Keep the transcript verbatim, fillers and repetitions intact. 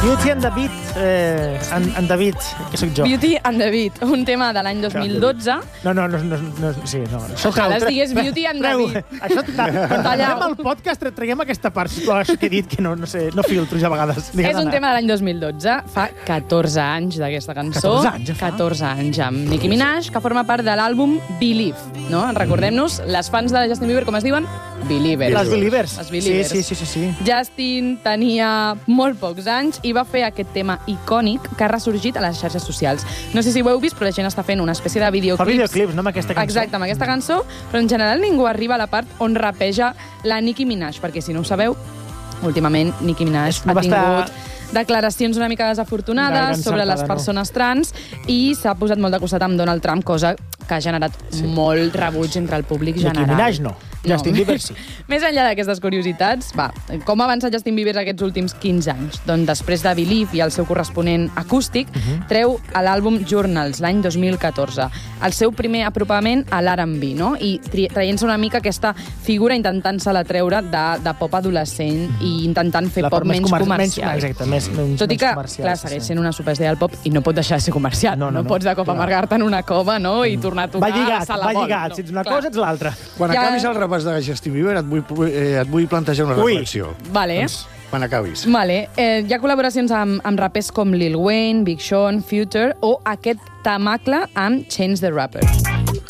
Beauty and the Beat, eh, en, en David, que sóc jo. Beauty and the Beat, un tema de l'any dos mil dotze. No, no, no, no, no sí, no. Això Ojalà es digués Beauty and the Beat. Això, quan traiem el podcast, traiem aquesta part, sisplau, això que he dit, que no, no sé, no filtro ja a vegades. Digues, és un Anna. tema de l'any dos mil dotze, fa catorze anys d'aquesta cançó. catorze anys, ja fa? catorze anys, amb Nicki Minaj, que forma part de l'àlbum Believe, no? Recordem-nos, les fans de Justin Bieber, com es diuen? Believers. Les Believers. Les Believers. Sí, sí, sí, sí, sí. Justin tenia molt pocs anys i va fer aquest tema icònic que ha ressorgit a les xarxes socials. No sé si ho heu vist, però la gent està fent una espècie de videoclips. Fa videoclips, no, amb aquesta cançó? Exacte, amb aquesta cançó, però en general ningú arriba a la part on rapeja la Nicki Minaj, perquè si no ho sabeu, últimament Nicki Minaj no ha tingut estar... declaracions una mica desafortunades sobre les persones no. trans i s'ha posat molt de costat amb Donald Trump, cosa que ha generat sí. molt rebuig entre el públic general. Nicki Minaj no. No. Justin Bieber sí. Més enllà d'aquestes curiositats, va, com ha avançat Justin Bieber aquests últims quinze anys? Doncs després de Believe i el seu corresponent acústic, uh -huh. treu a l'àlbum Journals, l'any dos mil catorze. El seu primer apropament a l'R and B, no? I traient-se una mica aquesta figura, intentant-se-la treure de, de pop adolescent i intentant fer La pop menys comer comercial. Menys, exacte, més, menys, Tot i que, menys clar, segueix sent una superestrella del pop i no pot deixar de ser comercial. No, no, no, no. pots de cop amargar-te en una cova, no?, i tornar a tocar va lligat, a la Sala va Vol. lligat. No, si ets una clar. cosa, ets l'altra. Quan Ja- acabis el repàs de Justin Bieber et vull, eh, et vull plantejar una Ui. reflexió. Vale. Doncs, quan acabis. Vale. Eh, hi ha col·laboracions amb, amb rapers com Lil Wayne, Big Sean, Future o aquest tamacle amb Chance the Rapper.